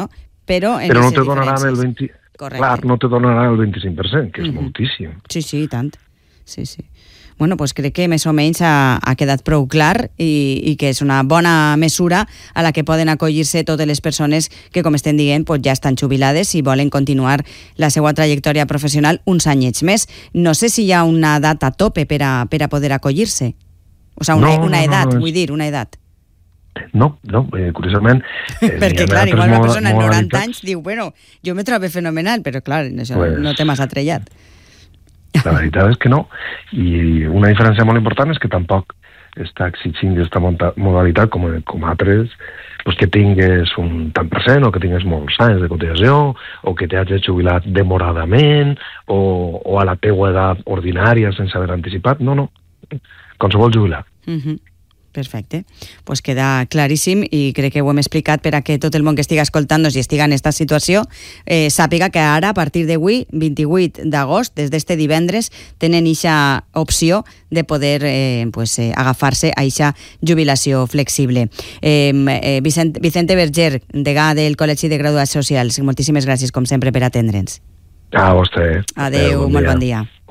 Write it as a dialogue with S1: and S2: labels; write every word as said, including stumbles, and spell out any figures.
S1: no? Però,
S2: Però no te donaran el vint...
S1: Correcte.
S2: Clar, no te donaran el vint-i-cinc per cent, que és mm-hmm. moltíssim.
S1: Sí, sí, i tant. Sí, sí. Bueno, doncs crec que més o menys ha, ha quedat prou clar i, i que és una bona mesura a la que poden acollir-se totes les persones que, com estem dient, doncs ja estan jubilades i volen continuar la seva trajectòria professional uns anyets més. No sé si hi ha una data a tope per a, per a poder acollir-se. O sigui, una,
S2: no,
S1: una edat,
S2: no, no,
S1: vull dir, una edat.
S2: No, no, eh, curiosament...
S1: Eh, Perquè, clar, igual una persona de noranta anys diu, bueno, jo me trobo fenomenal, però, clar, això pues, no té massa trellat.
S2: La veritat és que no. I una diferència molt important és que tampoc està exigint aquesta modalitat com, com altres, pues que tingués un tant per cent o que tingués molts anys de cotizació o que t'hagis jubilat demoradament o, o a la teua edat ordinària sense haver anticipat. No, no. Qualsevol jubilat.
S1: Mhm. Perfecte, pues queda claríssim i crec que ho hem explicat per a que tot el món que estiga escoltant-nos i estiga en aquesta situació eh, sàpiga que ara, a partir d'avui, vint-i-vuit d'agost, des d'este divendres, tenen eixa opció de poder eh, pues, eh, agafar-se a eixa jubilació flexible. Eh, eh, Vicent, Vicente Berger, degà del Col·legi de Graduats Socials, moltíssimes gràcies, com sempre, per atendre'ns.
S2: A vostè.
S1: Adéu, molt bon dia.